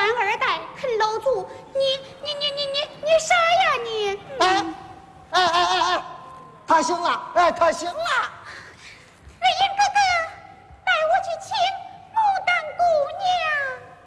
官二代，啃老族，你啥呀你？ 哎，他行了，哎，他行了。